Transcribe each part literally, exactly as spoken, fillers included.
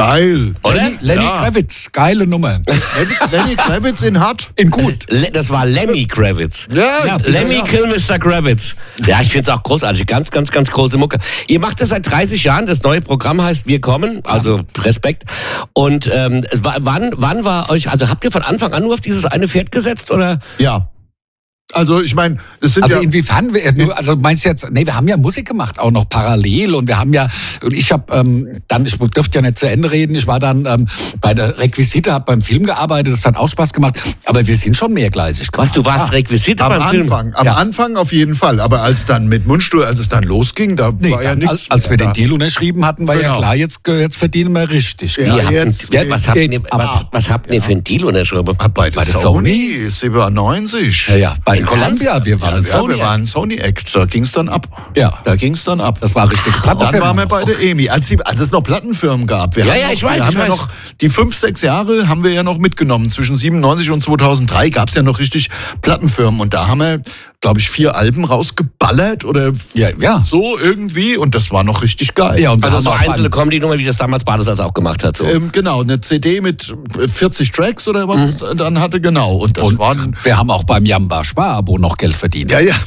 Geil. Oder? Lenny, Lenny Ja. Kravitz, geile Nummer. Lenny, Lenny Kravitz in hart. In gut. Le- Das war Lemmy Kravitz. Ja, Ja, Lemmy Kill Mister Kravitz. Ja, ich finde es auch großartig. Ganz, ganz, ganz große Mucke. Ihr macht das seit dreißig Jahren. Das neue Programm heißt Wir kommen. Also Respekt. Und ähm, w- wann, wann war euch, also habt ihr von Anfang an nur auf dieses eine Pferd gesetzt? Oder? Ja. Also ich meine, es sind Also ja... inwiefern, wir, nur, also meinst du jetzt, nee, wir haben ja Musik gemacht, auch noch parallel und wir haben ja, und ich habe ähm, dann, ich dürfte ja nicht zu Ende reden, ich war dann ähm, bei der Requisite, habe beim Film gearbeitet, das hat auch Spaß gemacht, aber wir sind schon mehrgleisig Was, du warst Requisite Am beim Film? Anfang, am Ja. Anfang auf jeden Fall. Aber als dann mit Mundstuhl, als es dann losging, da Nee, war ja dann, nichts. als, als wir mehr den Deal unterschrieben hatten, war ja Genau. klar, jetzt, jetzt verdienen wir richtig. Ja, Ihr habt jetzt ein, was, habt ihr, geht's was, ab. was habt ihr für ein Deal unterschrieben? da. Bei der, Bei der Sony, siebenundneunzig. Ja, ja, bei In Columbia, wir waren Ja, ein ja, Sony. wir waren Sony-Act, da ging's dann ab. Ja. Da ging's dann ab. Das war richtig. Dann waren wir bei der E M I, als, die, als es noch Plattenfirmen gab. Wir Ja, haben ja, noch, ich weiß, Wir ich haben ja weiß. noch die fünf, sechs Jahre haben wir ja noch mitgenommen. Zwischen siebenundneunzig und zweitausenddrei gab's ja noch richtig Plattenfirmen. Und da haben wir, glaube ich, vier Alben rausgeballert oder Ja, ja. so irgendwie. Und das war noch richtig geil. Ja, und wir Also haben so auch einzelne beim- Comedy-Nummer, wie das damals Badesatz auch gemacht hat. So. Ähm, genau, eine C D mit vierzig Tracks oder was es dann hatte, genau. Und das Und waren... wir haben auch beim Jamba Sparabo noch Geld verdient. Ja, ja.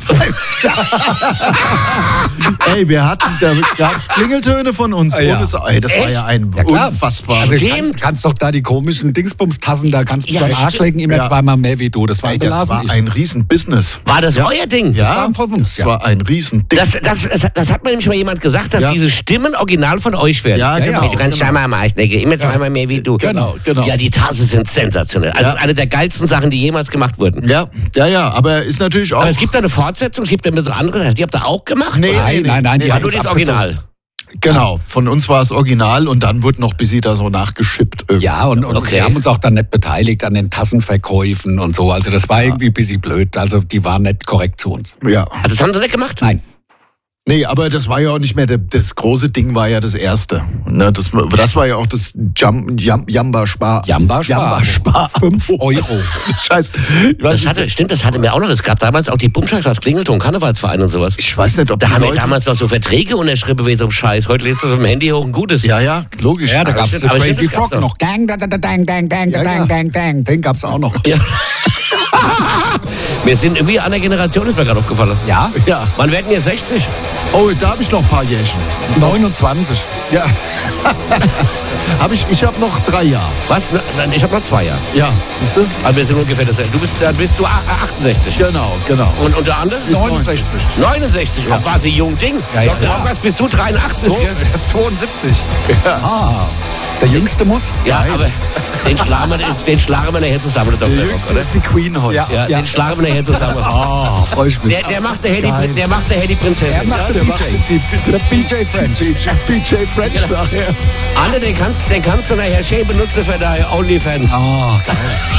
Ey, wir hatten, da gab's Klingeltöne von uns. Ah, ja. Ohne Sa- Ey, das war Echt? ja ein Ja, klar. unfassbar. Also Stimmt. kann, kannst doch da die komischen Dingsbums-Tassen, da kannst du Ja, beim Arsch stimmt. lecken, immer Ja. zweimal mehr wie du. Das war Ey, das belassen. war ein Riesen-Business. War das euer Ding? Ja, war von uns, das ja. war ein Riesending. Das, das, das, das hat mir nämlich mal jemand gesagt, dass Ja. diese Stimmen original von euch werden. Ja, genau, Hey, du kannst genau. scheinbar am Arsch lecken, immer zweimal mehr wie du. Genau, genau. Ja, die Tassen sind sensationell. Also Ja. eine der geilsten Sachen, die jemals gemacht wurden. ja, ja, ja, aber ist natürlich auch... Aber es gibt da eine Fortsetzung, es gibt ja immer so andere, die habt ihr auch gemacht? Nee, oder? Nein, nee, nein, nein, nee, die War haben nur uns das abgezogen. Original. Genau, von uns war es original und dann wurde noch bis sie da so nachgeschippt. irgendwie. Ja, und, und Okay. wir haben uns auch dann nicht beteiligt an den Tassenverkäufen und so. Also das war irgendwie ein bisschen blöd. Also die waren nicht korrekt zu uns. Ja. Also das haben sie nicht gemacht? Nein. Nee, aber das war ja auch nicht mehr, der, das große Ding war ja das erste. Ne, das, das war ja auch das Jam, Jam, Jamba Spar. Jamba Spar. Jamba Spar. Fünf Euro. Scheiß. Ich weiß, Das nicht, hatte, stimmt, das hatte mir auch noch. Es gab damals auch die Bumschlags als Klingelton, Karnevalsverein und sowas. ich weiß nicht, ob Da die haben wir Leute... damals noch so Verträge unterschrieben wie so ein Scheiß. Heute lädst du auf dem Handy hoch ein gutes. Ja, ja, logisch. Ja, da Aber gab's stimmt, den aber Crazy stimmt, das gab's Frog noch. Dang, dang, dang, dang, dang, dang, Ja, ja. dang, dang, dang. Den gab's auch noch. Ja. Wir sind irgendwie an der Generation, ist mir gerade aufgefallen. Ja? Ja. Wann werden wir sechzig? Oh, da habe ich noch ein paar Jährchen. neunundzwanzig. Ja. hab ich ich habe noch drei Jahre. Was? Na, Ich habe noch zwei Jahre. Ja, siehst du? Also wir sind ungefähr dasselbe. Du bist, dann bist du achtundsechzig. Genau, genau. Und, und der andere? neunundsechzig. neunundsechzig. Ach, war sie jung Ding. Ja, ja, Doktor klar. Hockers, bist du dreiundachtzig? gell? zweiundsiebzig. Ah, der Jüngste muss? Ja, Nein. aber den schlagen wir, den schlagen wir nachher zusammen, der Doktor Hockers, oder? ist die Queen heute. Ja. Ja, den schlagen wir nachher zusammen. Oh, freu ich mich. Der, der macht der Hedy, Geil. der macht der Hedy Prinzessin. Er macht der den macht B J. die- Der B J French. B J French nachher. Anne, den kannst, den kannst du nachher schön benutzen für deine OnlyFans. Oh, geil.